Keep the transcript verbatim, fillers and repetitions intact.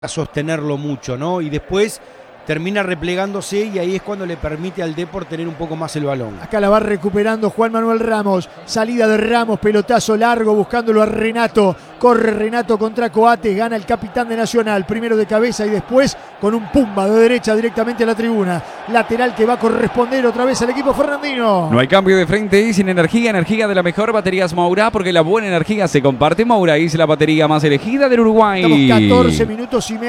a sostenerlo mucho, ¿no? Y después termina replegándose y ahí es cuando le permite al Depor tener un poco más el balón. Acá la va recuperando Juan Manuel Ramos. Salida de Ramos, pelotazo largo, buscándolo a Renato. Corre Renato contra Coates, gana el capitán de Nacional. Primero de cabeza y después con un pumba de derecha directamente a la tribuna. Lateral que va a corresponder otra vez al equipo fernandino. No hay cambio de frente y sin energía. Energía de la mejor, baterías Maurá, porque la buena energía se comparte. Maurá es la batería más elegida del Uruguay. Estamos catorce minutos y medio.